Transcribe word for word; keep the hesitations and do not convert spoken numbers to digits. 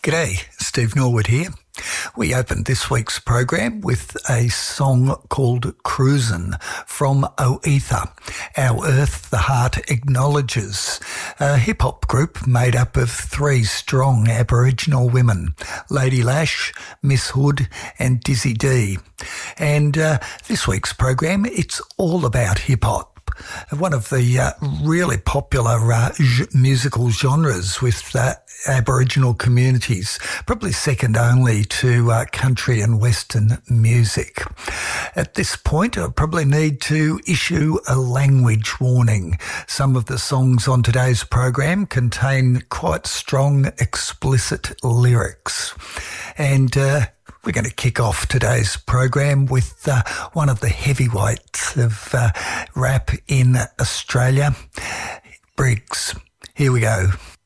G'day, Steve Norwood here. We opened this week's program with a song called Cruisin' from Oether, Our Earth the Heart Acknowledges, a hip-hop group made up of three strong Aboriginal women, Lady Lash, Miss Hood and Dizzy D. And uh, this week's program, it's all about hip-hop. One of the uh, really popular uh, g- musical genres with uh, Aboriginal communities, probably second only to uh, country and Western music. At this point, I probably need to issue a language warning. Some of the songs on today's program contain quite strong, explicit lyrics. And uh, we're going to kick off today's program with uh, one of the heavyweights of uh, rap in Australia, Briggs. Here we go.